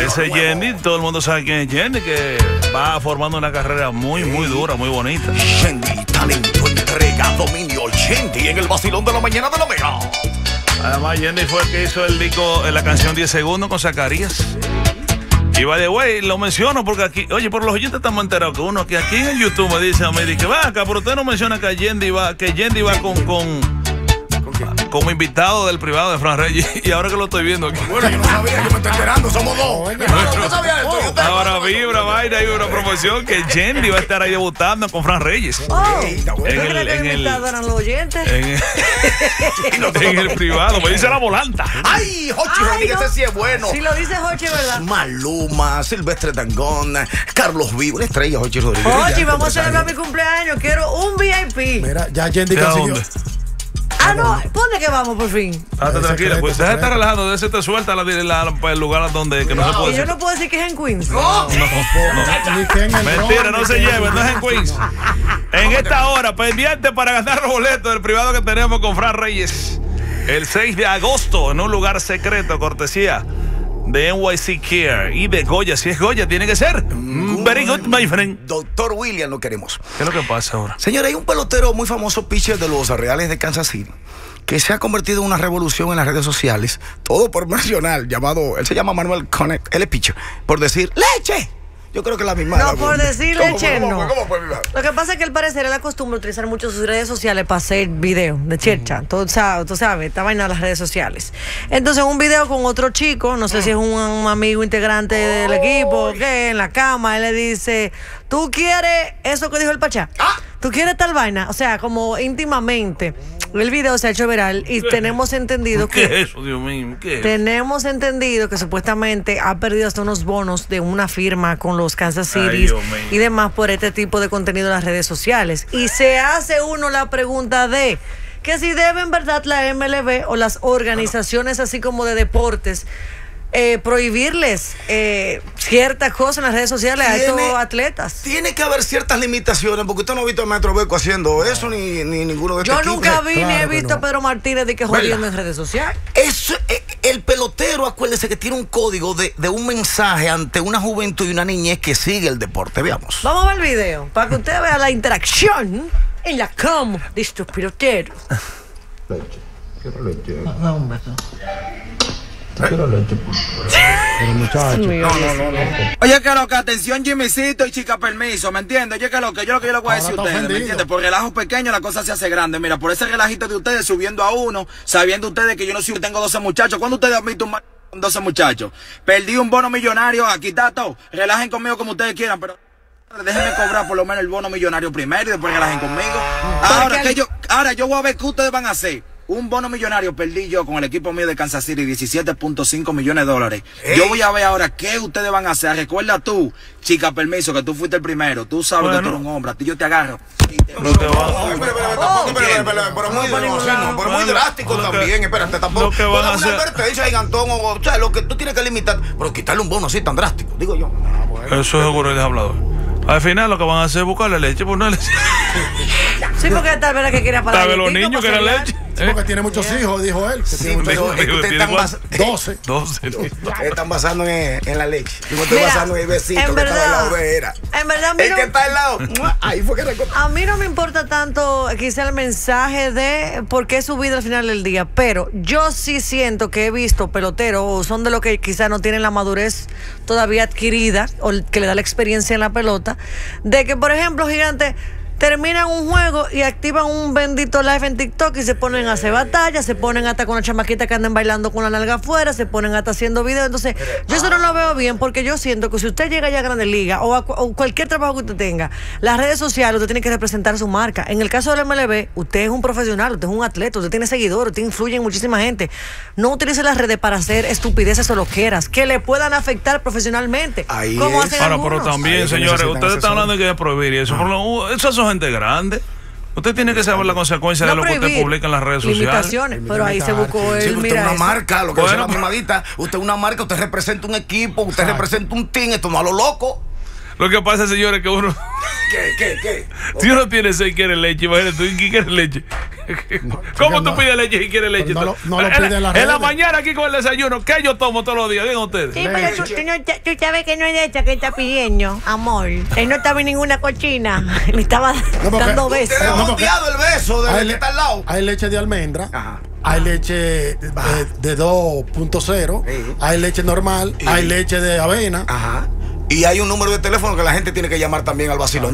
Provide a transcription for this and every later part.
Ese Yendi, todo el mundo sabe quién es Yendi, que va formando una carrera muy dura, muy bonita. Yendi, talento, entrega, dominio. Yendi en el vacilón de la mañana de la Mega. Además, Yendi fue el que hizo el disco, la canción 10 segundos con Zacarías. Y by the way, lo menciono porque aquí, oye, por los oyentes estamos enterados que uno que aquí en YouTube me dice, va acá, pero usted no menciona que Yendi va como invitado del privado de Fran Reyes, y ahora que lo estoy viendo aquí. Bueno, yo no sabía, yo me estoy enterando, somos dos. No sabía esto. Ahora vibra, vaina, hay una promoción que Yendi va a estar ahí debutando con Fran Reyes. ¿El invitado eran los oyentes? En el privado, me dice la volanta. ¡Ay, Jochi Rodríguez, ese sí es bueno! Si lo dice Jochi, ¿verdad? Maluma, Silvestre Dangond, Carlos Vivo, una estrella, Jochi Rodríguez. Jochi, vamos a celebrar mi cumpleaños, quiero un VIP. Mira, ya Yendi consiguió. No, ¿dónde que vamos por fin? Tranquila, pues deja de estar relajando, de te suelta el lugar donde que no se puede. Y yo no puedo decir que es en Queens. No. Mentira, no se lleve, no es en Queens. En esta hora, pendiente para ganar los boletos del privado que tenemos con Fran Reyes. El 6 de agosto, en un lugar secreto, cortesía de NYC Care y de Goya. Si es Goya, tiene que ser very good, my friend. Doctor William, lo queremos. ¿Qué es lo que pasa ahora? Señores, hay un pelotero muy famoso, pitcher de los Reales de Kansas City, que se ha convertido en una revolución en las redes sociales, todo por mencionar, él se llama Manuel Connect, él es pitcher, por decir ¡leche! Yo creo que es la misma. No, por decir leche, no. ¿Cómo fue, lo que pasa es que al parecer él acostumbra utilizar mucho sus redes sociales para hacer videos de chercha. Tú sabes, esta vaina de las redes sociales. Entonces, un video con otro chico, no sé si es un amigo integrante del equipo, que en la cama, él le dice, ¿tú quieres eso que dijo el Pachá? ¿Tú quieres tal vaina? O sea, como íntimamente. El video se ha hecho viral y tenemos entendido que... ¿Qué es eso, Dios mío? ¿Qué es? Tenemos entendido que supuestamente ha perdido hasta unos bonos de una firma con los Kansas City y demás por este tipo de contenido en las redes sociales. Y se hace uno la pregunta de que si debe en verdad la MLB o las organizaciones así como de deportes prohibirles ciertas cosas en las redes sociales a estos atletas. Tiene que haber ciertas limitaciones, porque usted no ha visto a Metro Beco haciendo eso, ni ninguno de estos. Yo nunca vi ni he visto a Pedro Martínez de que jodiendo en redes sociales. El pelotero, acuérdese que tiene un código de un mensaje ante una juventud y una niñez que sigue el deporte. Veamos. Vamos a ver el video, para que usted vea la interacción en la cama de estos peloteros. Leche. Quiero leche. No, un beso. Quiero leche. Pero muchacho. No. Oye, que lo que atención, Jimmycito y chica permiso, ¿me entiendes? Oye, que lo que yo le voy a decir a ustedes, ¿me entiendes? Por relajo pequeño la cosa se hace grande. Mira, por ese relajito de ustedes subiendo a uno, sabiendo ustedes que yo no soy, tengo 12 muchachos. ¿Cuándo ustedes han visto un con 12 muchachos? Perdí un bono millonario, aquí está todo. Relajen conmigo como ustedes quieran, pero déjenme cobrar por lo menos el bono millonario primero y después relajen conmigo. Ahora yo voy a ver qué ustedes van a hacer. Un bono millonario perdí yo con el equipo mío de Kansas City, 17.5 millones de dólares. Yo voy a ver ahora qué ustedes van a hacer. Recuerda tú, chica permiso, que tú fuiste el primero. Tú sabes que tú eres un hombre. A ti yo te agarro. Pero muy drástico también. Espérate, tampoco. Lo que van a hacer. Advertencia, Gantón, o sea, lo que tú tienes que limitar. Pero quitarle un bono así tan drástico, digo yo. Eso es seguro el hablador. Al final lo que van a hacer es buscarle leche, ponerle. Sí, porque tal vez la que quería para tal vez los niños quieren leche. Porque tiene muchos hijos, dijo él. Sí, pero ustedes están 12. Están basando en la leche. Yo me estoy basando en el vecino que estaba en la ovejera. En verdad, el que está al lado. Ahí fue que a mí no me importa tanto quizá el mensaje de por qué su vida al final del día, pero yo sí siento que he visto peloteros, o son de los que quizá no tienen la madurez todavía adquirida, o que le da la experiencia en la pelota, de que, por ejemplo, Gigante, terminan un juego y activan un bendito live en TikTok y se ponen a hacer batallas, se ponen hasta con la chamaquita que andan bailando con la nalga afuera, se ponen hasta haciendo videos. Entonces, yo eso no lo veo bien, porque yo siento que si usted llega ya a Grandes Ligas o cualquier trabajo que usted tenga, las redes sociales, usted tiene que representar su marca. En el caso del MLB, usted es un profesional, usted es un atleta, usted tiene seguidores, usted influye en muchísima gente. No utilice las redes para hacer estupideces o loqueras que le puedan afectar profesionalmente. Como hacen ahora, algunos. pero también, señores, ustedes están hablando de que prohibir y eso. Eso es gente grande. Usted tiene que saber la consecuencia de lo que usted publica en las redes sociales. Limitaciones, pero ahí se buscó él. Usted es una marca, lo que dice la mimadita. Usted es una marca, usted representa un equipo, usted representa un team, esto no a lo loco. Lo que pasa, señores, es que uno... ¿Qué? Si uno tiene 6 quiere leche, imagínate, tú, ¿quién quiere leche? ¿Cómo tú pides leche si quieres leche? No lo pide en las En la redes. mañana aquí con el desayuno, ¿qué yo tomo todos los días? Digan ustedes. Sí, pero tú sabes que no es leche que está pidiendo, amor. Él no estaba en ninguna cochina. Le estaba dando besos. Usted le ha No, porque- odiado el beso del que está al lado. Hay leche de almendra. Ajá. Hay leche de 2.0, Sí. hay leche normal, hay leche de avena. Ajá. Y hay un número de teléfono que la gente tiene que llamar también al vacilón.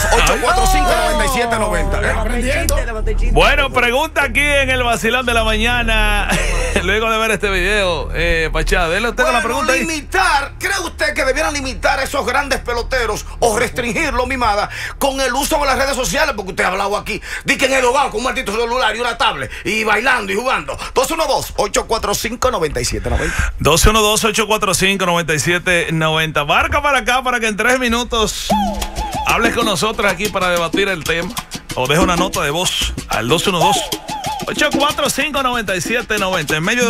212-845-9790. Bueno, pregunta aquí en el vacilón de la mañana. Luego de ver este video, Pachá, déle usted la pregunta ahí. ¿Cree usted que debieran limitar a esos grandes peloteros o restringirlo, mimada, con el uso de las redes sociales? Porque usted ha hablado aquí, di que en el hogar con un maldito celular y una tablet y bailando y jugando. 212-845-9790. 212-845-9790. Marca para acá para que en 3 minutos hables con nosotros aquí para debatir el tema. O deja una nota de voz al 212-845-9790. En medio de